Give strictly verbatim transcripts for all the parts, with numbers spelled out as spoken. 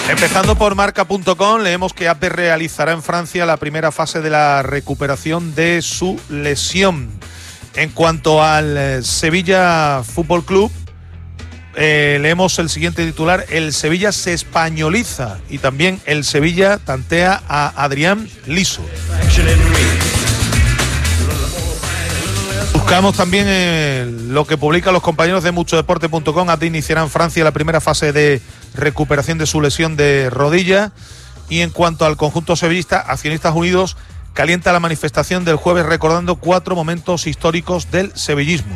Empezando por marca punto com, leemos que Abde realizará en Francia la primera fase de la recuperación de su lesión. En cuanto al eh, Sevilla Fútbol Club, eh, leemos el siguiente titular: el Sevilla se españoliza y también el Sevilla tantea a Adrián Liso. Buscamos también eh, lo que publican los compañeros de mucho deporte punto com. Abde iniciará en Francia la primera fase de recuperación de su lesión de rodilla. Y en cuanto al conjunto sevillista, Accionistas Unidos calienta la manifestación del jueves recordando cuatro momentos históricos del sevillismo.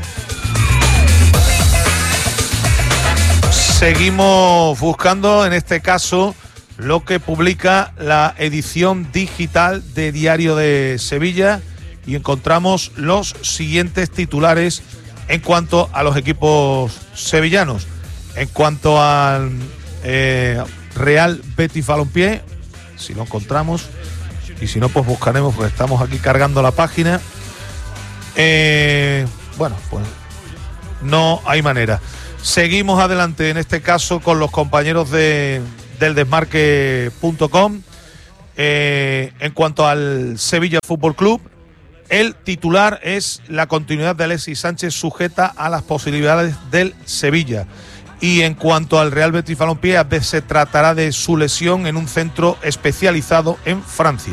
Seguimos buscando, en este caso, lo que publica la edición digital de Diario de Sevilla, y encontramos los siguientes titulares en cuanto a los equipos sevillanos. En cuanto al eh, Real Betis Balompié, si lo encontramos, y si no, pues buscaremos, porque estamos aquí cargando la página. Eh, bueno, pues no hay manera. Seguimos adelante, en este caso, con los compañeros de del desmarque punto com. Eh, en cuanto al Sevilla Fútbol Club, el titular es: la continuidad de Alexis Sánchez sujeta a las posibilidades del Sevilla. Y en cuanto al Real Betis Balompié, se tratará de su lesión en un centro especializado en Francia.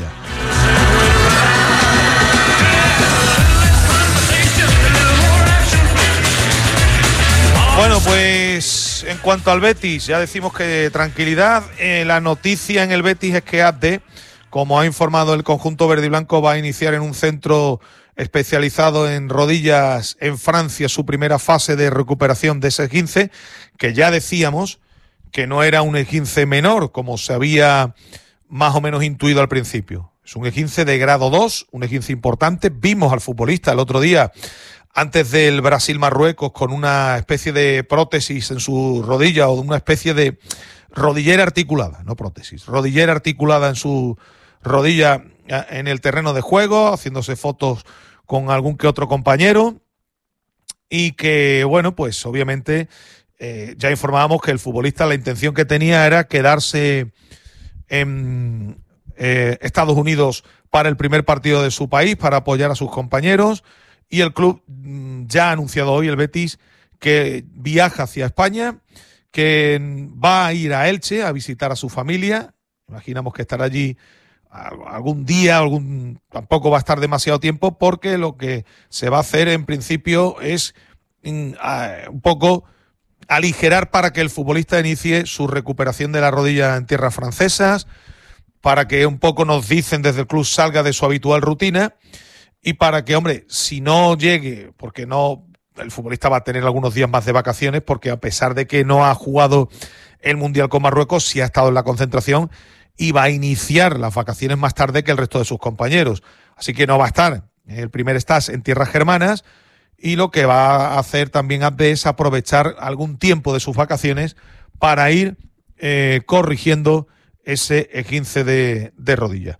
Bueno, pues en cuanto al Betis, ya decimos que tranquilidad. Eh, la noticia en el Betis es que Abde, como ha informado el conjunto verde y blanco, va a iniciar en un centro especializado en rodillas en Francia su primera fase de recuperación de ese esguince, que ya decíamos que no era un esguince menor, como se había más o menos intuido al principio. Es un esguince de grado dos, un esguince importante. Vimos al futbolista el otro día, antes del Brasil-Marruecos, con una especie de prótesis en su rodilla, o una especie de rodillera articulada, no prótesis, rodillera articulada en su rodilla en el terreno de juego, haciéndose fotos con algún que otro compañero, y que, bueno, pues obviamente eh, ya informábamos que el futbolista, la intención que tenía era quedarse en eh, Estados Unidos para el primer partido de su país, para apoyar a sus compañeros, y el club ya ha anunciado hoy, el Betis, que viaja hacia España, que va a ir a Elche a visitar a su familia. Imaginamos que estará allí algún día, algún tampoco va a estar demasiado tiempo, porque lo que se va a hacer en principio es un poco aligerar para que el futbolista inicie su recuperación de la rodilla en tierras francesas, para que un poco, nos dicen desde el club, salga de su habitual rutina, y para que, hombre, si no llegue, porque no, el futbolista va a tener algunos días más de vacaciones, porque a pesar de que no ha jugado el Mundial con Marruecos, sí ha estado en la concentración y va a iniciar las vacaciones más tarde que el resto de sus compañeros. Así que no va a estar en el primer stage en tierras germanas, y lo que va a hacer también Abde es aprovechar algún tiempo de sus vacaciones para ir eh, corrigiendo ese esguince de, de rodilla.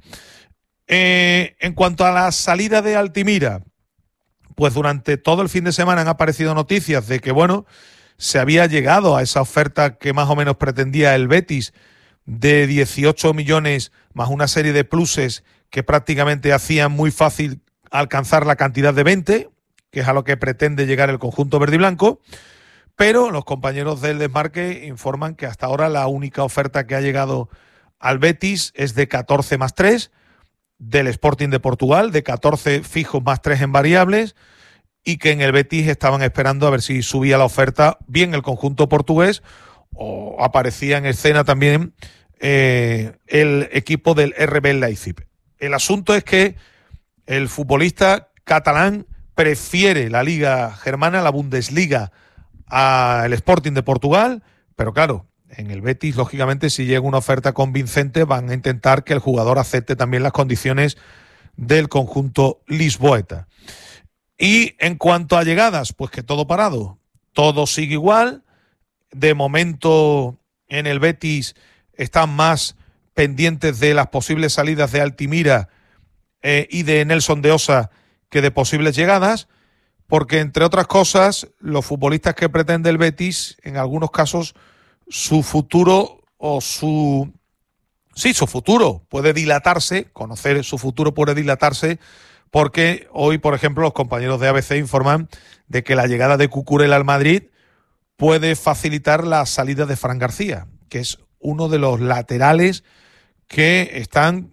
Eh, en cuanto a la salida de Altimira, pues durante todo el fin de semana han aparecido noticias de que, bueno, se había llegado a esa oferta que más o menos pretendía el Betis, de dieciocho millones más una serie de pluses que prácticamente hacían muy fácil alcanzar la cantidad de veinte, que es a lo que pretende llegar el conjunto verde y blanco. Pero los compañeros del desmarque informan que hasta ahora la única oferta que ha llegado al Betis es de catorce más tres, del Sporting de Portugal, de catorce fijos más tres en variables, y que en el Betis estaban esperando a ver si subía la oferta bien el conjunto portugués, o aparecía en escena también eh, el equipo del R B Leipzig. El asunto es que el futbolista catalán prefiere la Liga Germana, la Bundesliga, al Sporting de Portugal, pero claro, en el Betis, lógicamente, si llega una oferta convincente, van a intentar que el jugador acepte también las condiciones del conjunto lisboeta. Y en cuanto a llegadas, pues que todo parado, todo sigue igual. De momento, en el Betis están más pendientes de las posibles salidas de Altimira eh, y de Nelson de Osa que de posibles llegadas, porque, entre otras cosas, los futbolistas que pretende el Betis, en algunos casos, su futuro o su... Sí, su futuro puede dilatarse, conocer su futuro puede dilatarse, porque hoy, por ejemplo, los compañeros de A B C informan de que la llegada de Cucurella al Madrid puede facilitar la salida de Fran García, que es uno de los laterales que están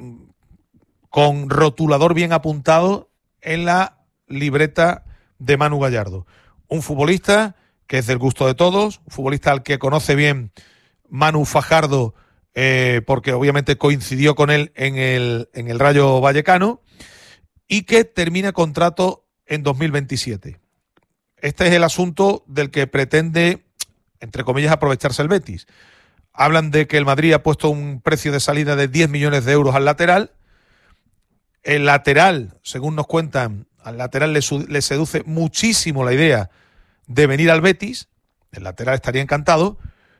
con rotulador bien apuntado en la libreta de Manu Gallardo. Un futbolista que es del gusto de todos, un futbolista al que conoce bien Manu Fajardo, eh, porque obviamente coincidió con él en el, en el Rayo Vallecano, y que termina contrato en dos mil veintisiete. Este es el asunto del que pretende, entre comillas, aprovecharse el Betis. Hablan de que el Madrid ha puesto un precio de salida de diez millones de euros al lateral. El lateral, según nos cuentan, al lateral le, le seduce muchísimo la idea de venir al Betis. El lateral estaría encantado,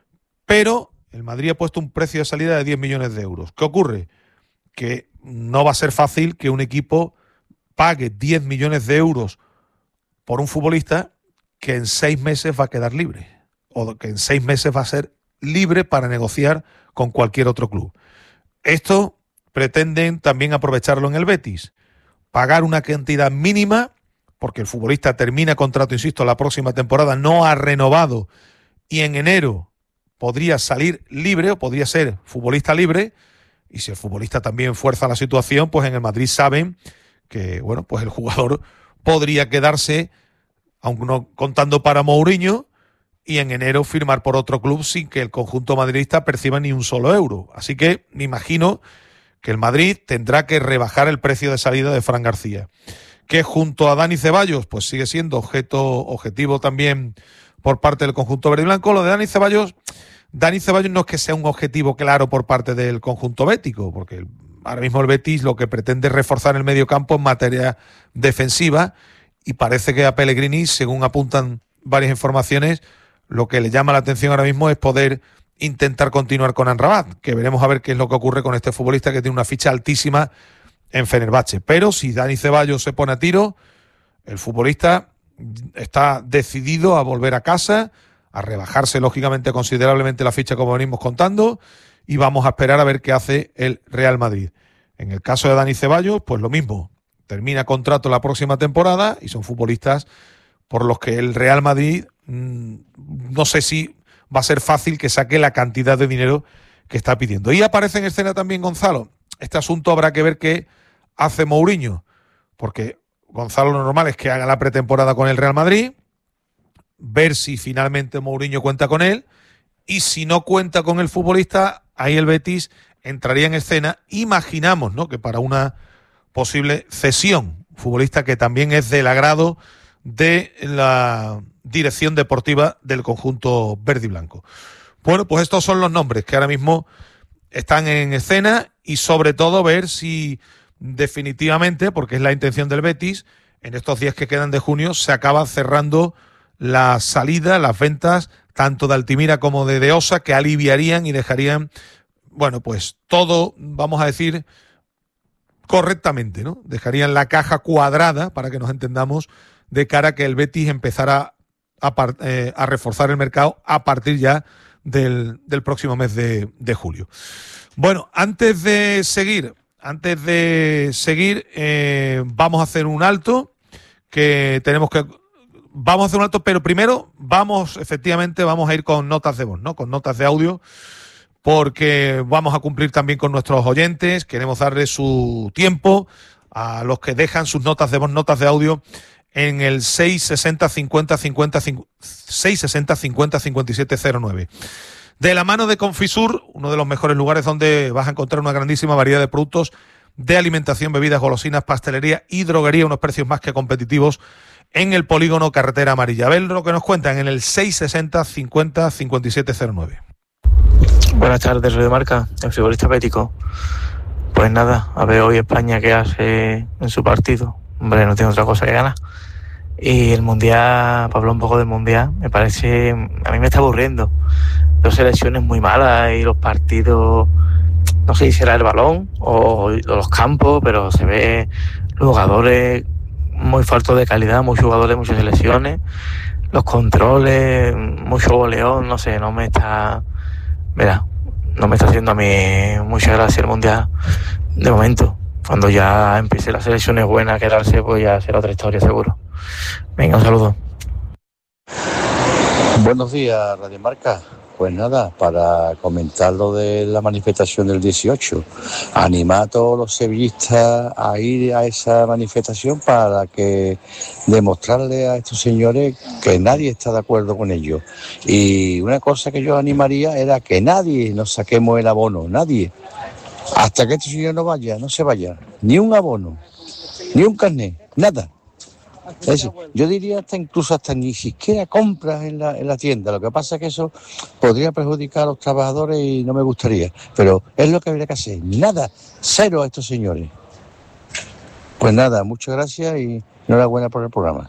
pero el Madrid ha puesto un precio de salida de diez millones de euros. ¿Qué ocurre? Que no va a ser fácil que un equipo pague diez millones de euros por un futbolista que en seis meses va a quedar libre, o que en seis meses va a ser libre para negociar con cualquier otro club. Esto pretenden también aprovecharlo en el Betis, pagar una cantidad mínima, porque el futbolista termina contrato, insisto, la próxima temporada, no ha renovado, y en enero podría salir libre, o podría ser futbolista libre, y si el futbolista también fuerza la situación, pues en el Madrid saben que, bueno, pues el jugador podría quedarse, aunque no contando para Mourinho, y en enero firmar por otro club sin que el conjunto madridista perciba ni un solo euro. Así que me imagino que el Madrid tendrá que rebajar el precio de salida de Fran García, que junto a Dani Ceballos pues sigue siendo objeto objetivo también por parte del conjunto verde y blanco. Lo de Dani Ceballos, Dani Ceballos no es que sea un objetivo claro por parte del conjunto bético, porque ahora mismo el Betis lo que pretende es reforzar el mediocampo en materia defensiva, y parece que a Pellegrini, según apuntan varias informaciones, lo que le llama la atención ahora mismo es poder intentar continuar con Amrabat, que veremos a ver qué es lo que ocurre con este futbolista que tiene una ficha altísima en Fenerbahce. Pero si Dani Ceballos se pone a tiro, el futbolista está decidido a volver a casa, a rebajarse lógicamente considerablemente la ficha como venimos contando, y vamos a esperar a ver qué hace el Real Madrid. En el caso de Dani Ceballos, pues lo mismo, termina contrato la próxima temporada y son futbolistas por los que el Real Madrid mmm, no sé si va a ser fácil que saque la cantidad de dinero que está pidiendo. Y aparece en escena también Gonzalo. Este asunto habrá que ver qué hace Mourinho, porque Gonzalo lo normal es que haga la pretemporada con el Real Madrid, ver si finalmente Mourinho cuenta con él, y si no cuenta con el futbolista, ahí el Betis entraría en escena. Imaginamos, ¿no?, que para una posible cesión, futbolista que también es del agrado de la dirección deportiva del conjunto verde y blanco. Bueno, pues estos son los nombres que ahora mismo están en escena, y sobre todo ver si definitivamente, porque es la intención del Betis, en estos días que quedan de junio se acaba cerrando la salida, las ventas tanto de Altimira como de Deosa, que aliviarían y dejarían, bueno, pues todo, vamos a decir, correctamente, ¿no? Dejarían la caja cuadrada, para que nos entendamos, de cara a que el Betis empezara a, par, eh, a reforzar el mercado a partir ya del, del próximo mes de, de julio. Bueno, antes de seguir, antes de seguir, eh, vamos a hacer un alto, que tenemos que, vamos a hacer un alto, pero primero vamos, efectivamente, vamos a ir con notas de voz, ¿no? Con notas de audio, porque vamos a cumplir también con nuestros oyentes, queremos darles su tiempo a los que dejan sus notas de voz, notas de audio, en el seis sesenta cincuenta cincuenta seis sesenta cincuenta cincuenta y siete cero nueve. De la mano de Confisur, uno de los mejores lugares donde vas a encontrar una grandísima variedad de productos de alimentación, bebidas, golosinas, pastelería y droguería, unos precios más que competitivos en el polígono Carretera Amarilla. A ver lo que nos cuentan en el seis sesenta cincuenta cincuenta y siete cero nueve. Buenas tardes, Radio Marca, el futbolista bético. Pues nada, a ver hoy España qué hace en su partido. Hombre, no tengo otra cosa que ganar. Y el Mundial, para hablar un poco del Mundial, me parece, a mí me está aburriendo. Dos selecciones muy malas y los partidos, no sé si será el balón o los campos, pero se ve los jugadores muy faltos de calidad, muchos jugadores, muchas selecciones, los controles, mucho goleón, no sé, no me está... Verá, no me está haciendo a mí mucha gracia el Mundial de momento. Cuando ya empiece las selecciones buenas a quedarse, pues ya será otra historia seguro. Venga, un saludo. Buenos días, Radio Marca. Pues nada, para comentar lo de la manifestación del dieciocho, animar a todos los sevillistas a ir a esa manifestación para que demostrarle a estos señores que nadie está de acuerdo con ellos. Y una cosa que yo animaría era que nadie nos saquemos el abono, nadie. Hasta que este señor no vaya, no se vaya, ni un abono, ni un carnet, nada. Es decir, yo diría hasta incluso hasta ni siquiera compras en la, en la tienda. Lo que pasa es que eso podría perjudicar a los trabajadores y no me gustaría. Pero es lo que habría que hacer. Nada, cero a estos señores. Pues nada, muchas gracias y enhorabuena por el programa.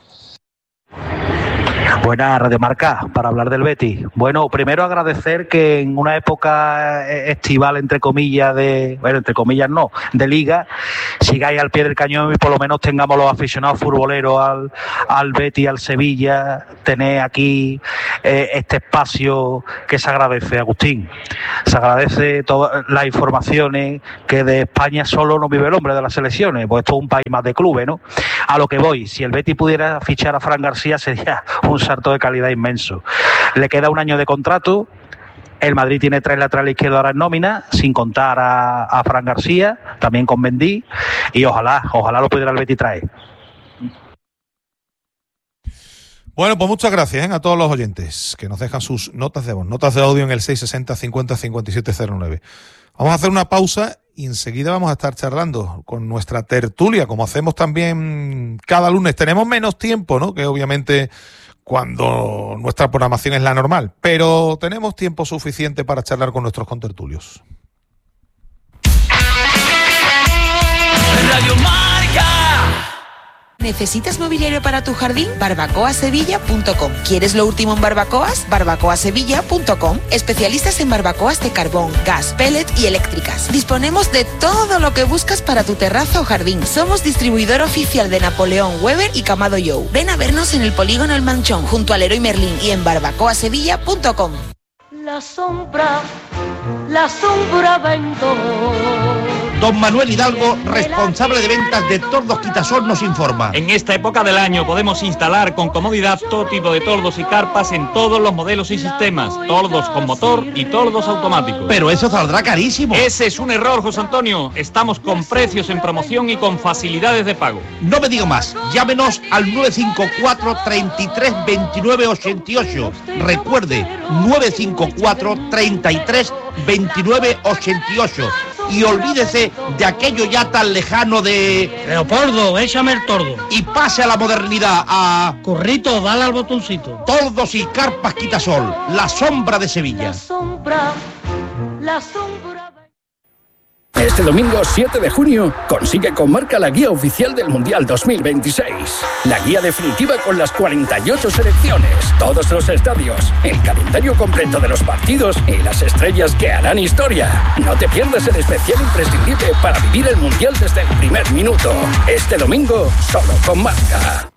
Buena Radio Marca, para hablar del Betis. Bueno, primero agradecer que en una época estival, entre comillas, de, bueno, entre comillas no, de liga, sigáis al pie del cañón y por lo menos tengamos los aficionados futboleros al, al Betis, al Sevilla, tener aquí eh, este espacio que se agradece, Agustín. Se agradece todas las informaciones que de España solo no vive el hombre de las selecciones, pues esto es un país más de clubes, ¿no? A lo que voy, si el Betis pudiera fichar a Fran García sería un salto de calidad inmenso. Le queda un año de contrato. El Madrid tiene tres laterales izquierdos ahora en nómina, sin contar a, a Fran García, también con Mendy, y ojalá, ojalá lo pudiera el Betis traer. Bueno, pues muchas gracias, ¿eh? A todos los oyentes que nos dejan sus notas de voz, notas de audio en el seis sesenta cincuenta cincuenta y siete cero nueve. Vamos a hacer una pausa y enseguida vamos a estar charlando con nuestra tertulia, como hacemos también cada lunes. Tenemos menos tiempo, ¿no?, que obviamente cuando nuestra programación es la normal, pero tenemos tiempo suficiente para charlar con nuestros contertulios. Radio Marca. ¿Necesitas mobiliario para tu jardín? barbacoa sevilla punto com. ¿Quieres lo último en barbacoas? barbacoa sevilla punto com. Especialistas en barbacoas de carbón, gas, pellet y eléctricas. Disponemos de todo lo que buscas para tu terraza o jardín. Somos distribuidor oficial de Napoleón, Weber y Camado Joe. Ven a vernos en el polígono El Manchón, junto al Leroy Merlin, y en barbacoa sevilla punto com. La sombra, la sombra vento. Don Manuel Hidalgo, responsable de ventas de Tordos Quitasol, nos informa. En esta época del año podemos instalar con comodidad todo tipo de tordos y carpas en todos los modelos y sistemas. Tordos con motor y tordos automáticos. Pero eso saldrá carísimo. Ese es un error, José Antonio. Estamos con precios en promoción y con facilidades de pago. No me digo más. Llámenos al nueve cinco cuatro, treinta y tres, veintinueve, ochenta y ocho. Recuerde, nueve cinco cuatro, treinta y tres, veintinueve, ochenta y ocho. Y olvídese de aquello ya tan lejano de... Leopoldo, échame el tordo. Y pase a la modernidad, a... Currito, dale al botoncito. Tordos y carpas Quitasol, la sombra de Sevilla. La sombra, la sombra... Este domingo siete de junio consigue con Marca la guía oficial del Mundial dos mil veintiséis. La guía definitiva con las cuarenta y ocho selecciones, todos los estadios, el calendario completo de los partidos y las estrellas que harán historia. No te pierdas el especial imprescindible para vivir el Mundial desde el primer minuto. Este domingo solo con Marca.